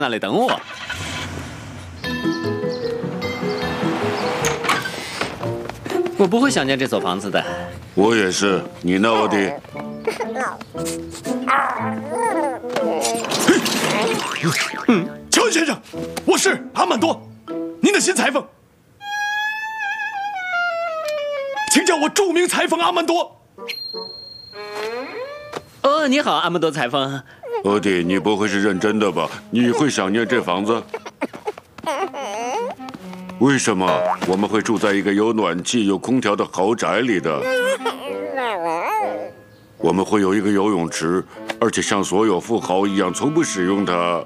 那里等我。我不会想念这所房子的。 我也是。你呢，欧弟？ 乔恩先生，我是阿曼多，您的新裁缝，请叫我著名裁缝阿曼多。 哦，你好，阿曼多裁缝。 欧弟，你不会是认真的吧？你会想念这房子？为什么我们会住在一个有暖气、有空调的豪宅里的？我们会有一个游泳池，而且像所有富豪一样，从不使用它。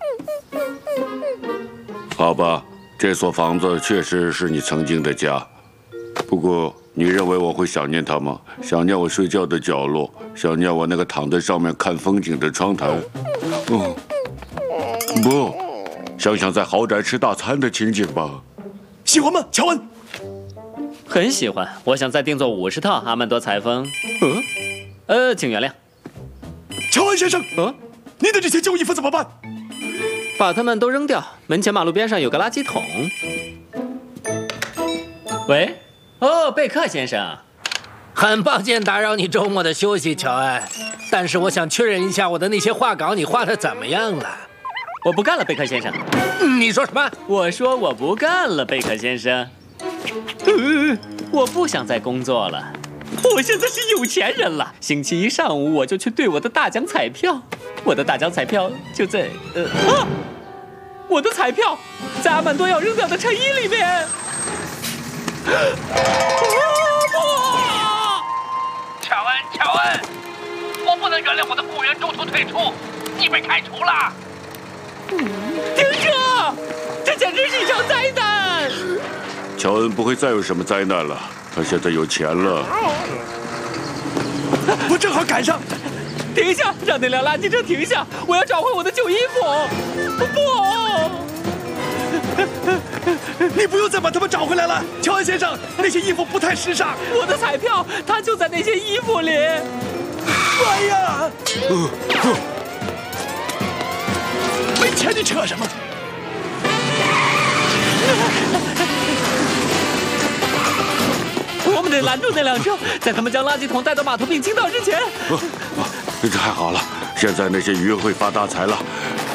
好吧，这所房子确实是你曾经的家。不过，你认为我会想念它吗？想念我睡觉的角落，想念我那个躺在上面看风景的窗台。不，想想在豪宅吃大餐的情景吧。 喜欢吗，乔恩？ 很喜欢，我想再定做50套，阿曼多裁缝。请原谅。 乔恩先生，您的这些旧衣服怎么办？ 把它们都扔掉。门前马路边上有个垃圾桶。喂，贝克先生。 很抱歉打扰你周末的休息，乔恩。但是我想确认一下我的那些画稿，你画的怎么样了？ 我不干了，贝克先生。 你说什么？ 我说我不干了，贝克先生。我不想再工作了。我现在是有钱人了。星期一上午我就去兑我的大奖彩票，我的大奖彩票就在我的彩票在阿曼多要扔掉的衬衣里面。 乔恩，我不能原谅我的雇员中途退出，你被开除了。 停车！这简直是一场灾难。 乔恩不会再有什么灾难了，他现在有钱了。 我正好赶上。 停下！让那辆垃圾车停下！我要找回我的旧衣服。不！ 你不用再把它们找回来了，乔恩先生，那些衣服不太时尚。 我的彩票，它就在那些衣服里。 哎呀！没钱你扯什么？ 我们得拦住那辆车，在他们将垃圾桶带到码头并倾倒之前。 太好了，现在那些鱼会发大财了。